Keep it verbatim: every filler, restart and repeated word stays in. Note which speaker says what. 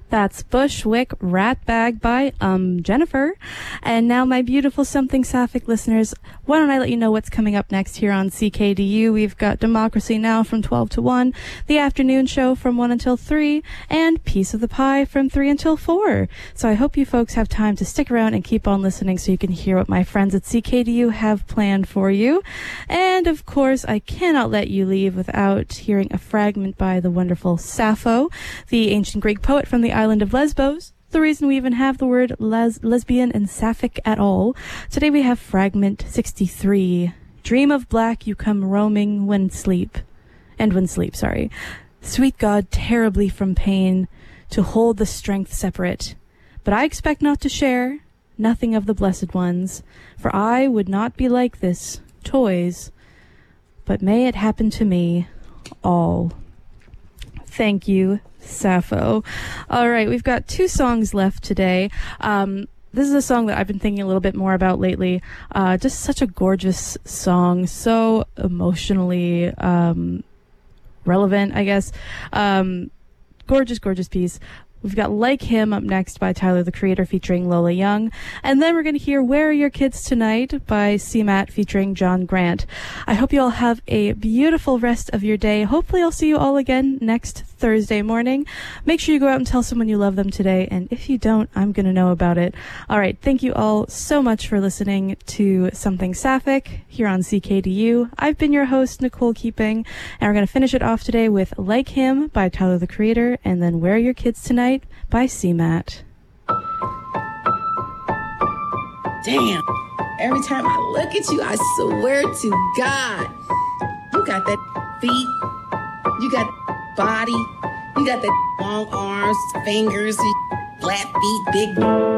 Speaker 1: That's Bushwick Rat Bag by um Jennifer. And now, my beautiful Something Sapphic listeners, why don't I let you know what's coming up next here on C K D U. We've got Democracy Now! From twelve to one, the afternoon show from one until three, and Piece of the Pie from three until four. So I hope you folks have time to stick around and keep on listening so you can hear what my friends at C K D U have planned for you. And of course, I cannot let you leave without hearing a fragment by the wonderful Sappho, the ancient Greek poet from the island of Lesbos. The reason we even have the word les- lesbian and sapphic at all. Today we have fragment sixty-three. Dream of black, you come roaming when sleep. And when sleep, sorry. Sweet God, terribly from pain, to hold the strength separate. But I expect not to share, nothing of the blessed ones. For I would not be like this, toys. But may it happen to me, all. Thank you, Sappho. All right, we've got two songs left today. Um, this is a song that I've been thinking a little bit more about lately. Uh, just such a gorgeous song, so emotionally um, relevant, I guess. Um, gorgeous, gorgeous piece. We've got Like Him up next by Tyler, the Creator, featuring Lola Young. And then we're going to hear Where Are Your Kids Tonight by C MAT featuring John Grant. I hope you all have a beautiful rest of your day. Hopefully I'll see you all again next Thursday morning. Make sure you go out and tell someone you love them today. And if you don't, I'm going to know about it. All right. Thank you all so much for listening to Something Sapphic here on C K D U. I've been your host, Nicole Keeping. And we're going to finish it off today with Like Him by Tyler, the Creator. And then Where Are Your Kids Tonight by C MAT.
Speaker 2: Damn, every time I look at you, I swear to God, you got that feet, you got that body, you got that long arms, fingers, flat feet, big